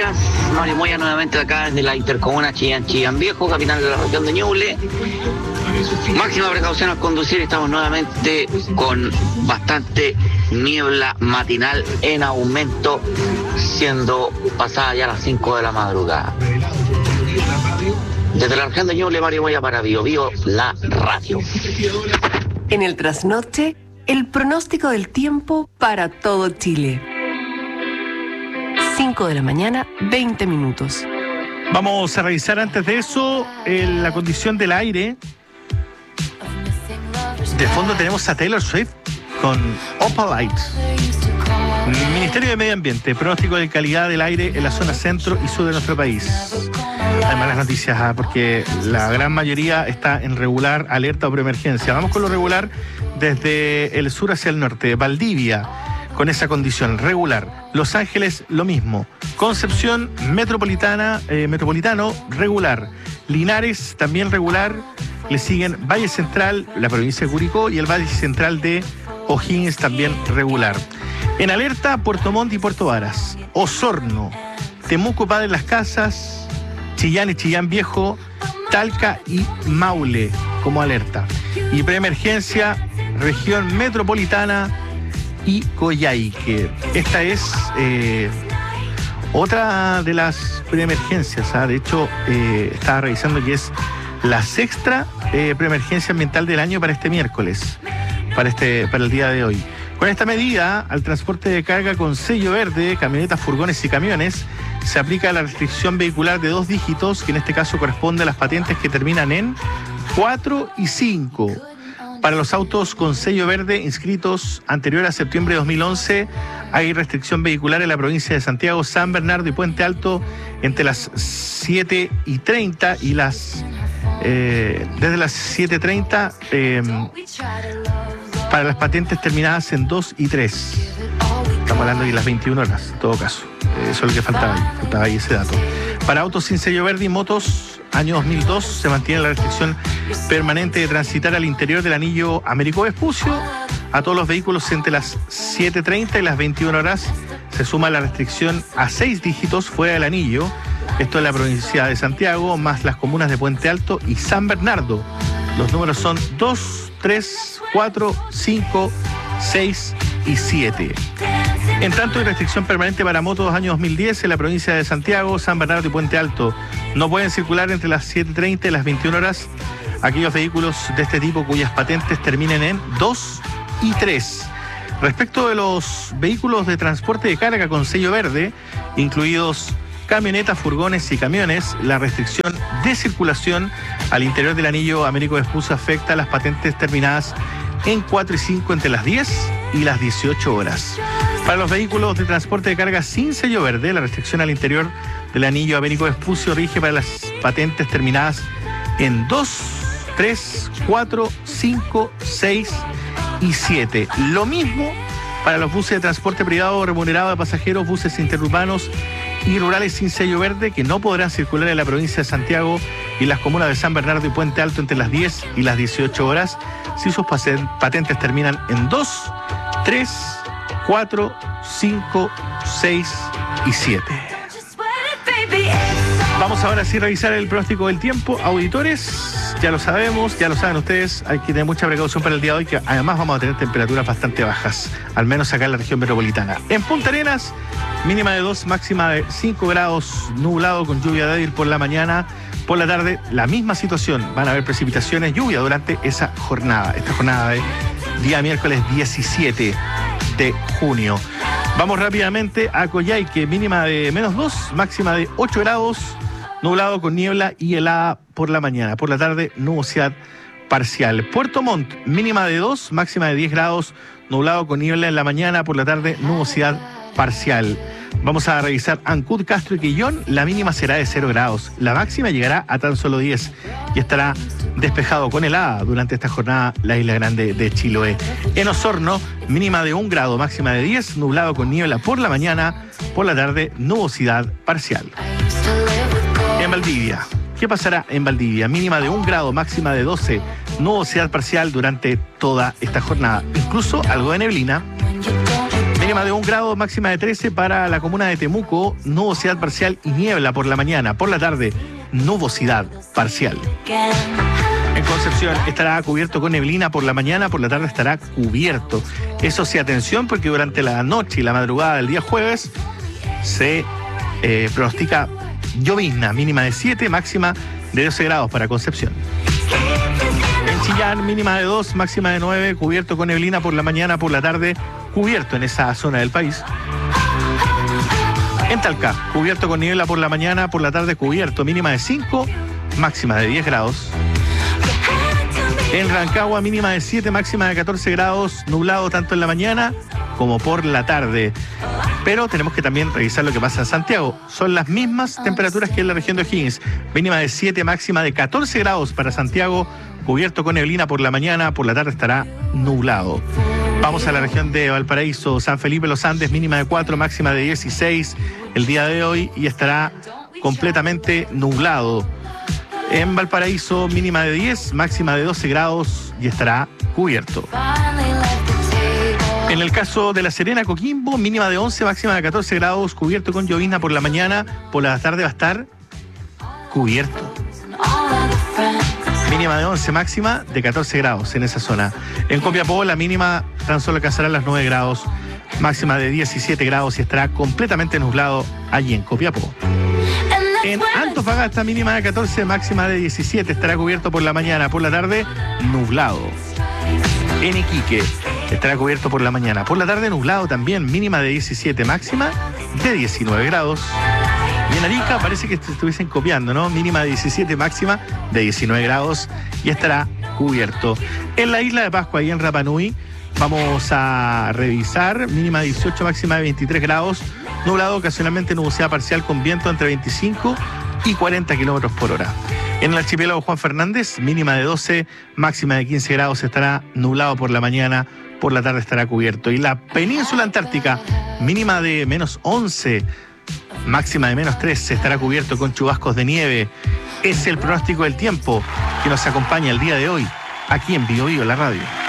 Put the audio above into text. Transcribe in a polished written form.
días. Mario Moya nuevamente acá desde la intercomuna Chillán Viejo, capital de la región de Ñuble. Máxima precaución al conducir, estamos nuevamente con bastante niebla matinal en aumento, siendo pasada ya las 5 de la madrugada. Desde la región de Ñuble, Mario Moya para Bio Bio, la radio. En el trasnoche, el pronóstico del tiempo para todo Chile. 5 de la mañana, 20 minutos. Vamos a revisar antes de eso la condición del aire. De fondo tenemos a Taylor Swift con Opalite. El Ministerio de Medio Ambiente, pronóstico de calidad del aire en la zona centro y sur de nuestro país. Hay malas noticias porque la gran mayoría está en regular, alerta o preemergencia. Vamos con lo regular desde el sur hacia el norte. Valdivia, con esa condición regular. Los Ángeles, lo mismo. Concepción, metropolitano, regular. Linares, también regular. Le siguen Valle Central, la provincia de Curicó, y el Valle Central de O'Higgins, también regular. En alerta, Puerto Montt y Puerto Varas. Osorno, Temuco, Padre Las Casas, Chillán y Chillán Viejo, Talca y Maule como alerta. Y preemergencia, región metropolitana y Coyhaique. Esta es otra de las preemergencias. De hecho, estaba revisando que es la sexta preemergencia ambiental del año para este miércoles, para el día de hoy. Con esta medida, al transporte de carga con sello verde, camionetas, furgones y camiones, se aplica la restricción vehicular de 2 dígitos, que en este caso corresponde a las patentes que terminan en 4 y 5. Para los autos con sello verde inscritos anterior a septiembre de 2011, hay restricción vehicular en la provincia de Santiago, San Bernardo y Puente Alto entre las 7:30 y desde las 7:30 para las patentes terminadas en 2 y 3. Estamos hablando de las 21 horas, en todo caso. Eso es lo que faltaba ahí ese dato. Para autos sin sello verde y motos, año 2002, se mantiene la restricción permanente de transitar al interior del anillo Américo Vespucio. A todos los vehículos entre las 7:30 y las 21 horas se suma la restricción a 6 dígitos fuera del anillo. Esto es la provincia de Santiago, más las comunas de Puente Alto y San Bernardo. Los números son 2, 3, 4, 5, 6 y 7. En tanto, hay restricción permanente para motos año 2010 en la provincia de Santiago, San Bernardo y Puente Alto. No pueden circular entre las 7:30 y las 21 horas aquellos vehículos de este tipo cuyas patentes terminen en 2 y 3. Respecto de los vehículos de transporte de carga con sello verde, incluidos camionetas, furgones y camiones, la restricción de circulación al interior del anillo Américo Vespucio afecta a las patentes terminadas en 4 y 5 entre las 10 y las 18 horas. Para los vehículos de transporte de carga sin sello verde, la restricción al interior del anillo Américo Vespucio rige para las patentes terminadas en 2, 3, 4, 5, 6 y 7. Lo mismo para los buses de transporte privado remunerado de pasajeros, buses interurbanos y rurales sin sello verde que no podrán circular en la provincia de Santiago y las comunas de San Bernardo y Puente Alto entre las 10 y las 18 horas si sus patentes terminan en 2, 3, 4, 5, 6 y 7. Vamos ahora sí a revisar el pronóstico del tiempo. Auditores, ya lo sabemos, ya lo saben ustedes, hay que tener mucha precaución para el día de hoy, que además vamos a tener temperaturas bastante bajas, al menos acá en la región metropolitana. En Punta Arenas, mínima de 2, máxima de 5 grados, nublado con lluvia débil por la mañana. Por la tarde, la misma situación, van a haber precipitaciones, lluvia durante esta jornada de día miércoles 17 de junio. Vamos rápidamente a Coyhaique, mínima de menos 2, máxima de 8 grados, nublado con niebla y helada por la mañana. Por la tarde, nubosidad parcial. Puerto Montt, mínima de 2, máxima de 10 grados, nublado con niebla en la mañana. Por la tarde, nubosidad parcial. Vamos a revisar Ancud, Castro y Quillón. La mínima será de 0 grados. La máxima llegará a tan solo 10 y estará despejado con helada durante esta jornada la Isla Grande de Chiloé. En Osorno, mínima de 1 grado, máxima de 10, nublado con niebla por la mañana. Por la tarde, nubosidad parcial. En Valdivia, ¿qué pasará en Valdivia? Mínima de 1 grado, máxima de 12, nubosidad parcial durante toda esta jornada. Incluso algo de neblina. Mínima de 1 grado, máxima de 13 para la comuna de Temuco, nubosidad parcial y niebla por la mañana. Por la tarde, nubosidad parcial. En Concepción estará cubierto con neblina por la mañana, por la tarde estará cubierto. Eso sí, atención, porque durante la noche y la madrugada del día jueves se pronostica llovizna, mínima de 7, máxima de 12 grados para Concepción. En Chillán, mínima de 2, máxima de 9, cubierto con neblina por la mañana, por la tarde cubierto en esa zona del país. En Talca, cubierto con niebla por la mañana, por la tarde cubierto, mínima de 5, máxima de 10 grados. En Rancagua, mínima de 7, máxima de 14 grados, nublado tanto en la mañana como por la tarde. Pero tenemos que también revisar lo que pasa en Santiago. Son las mismas temperaturas que en la región de O'Higgins. Mínima de 7, máxima de 14 grados para Santiago, cubierto con neblina por la mañana, por la tarde estará nublado. Vamos a la región de Valparaíso, San Felipe Los Andes, mínima de 4, máxima de 16 el día de hoy y estará completamente nublado. En Valparaíso, mínima de 10, máxima de 12 grados y estará cubierto. En el caso de La Serena, Coquimbo, mínima de 11, máxima de 14 grados, cubierto con llovizna por la mañana, por la tarde va a estar cubierto. Mínima de 11, máxima de 14 grados en esa zona. En Copiapó, la mínima tan solo alcanzará las 9 grados, máxima de 17 grados y estará completamente nublado allí en Copiapó. En Antofagasta, mínima de 14, máxima de 17, estará cubierto por la mañana, por la tarde nublado. En Iquique, estará cubierto por la mañana, por la tarde nublado también, mínima de 17, máxima de 19 grados. Y en Arica parece que estuviesen copiando, ¿no? Mínima de 17, máxima de 19 grados y estará cubierto. En la isla de Pascua y en Rapa Nui vamos a revisar mínima de 18, máxima de 23 grados, nublado, ocasionalmente nubosidad parcial con viento entre 25 y 40 kilómetros por hora. En el archipiélago Juan Fernández, mínima de 12, máxima de 15 grados, estará nublado por la mañana, por la tarde estará cubierto. Y la península antártica, mínima de menos 11, máxima de menos 3, estará cubierto con chubascos de nieve. Es el pronóstico del tiempo que nos acompaña el día de hoy, aquí en Bio Bio, la radio.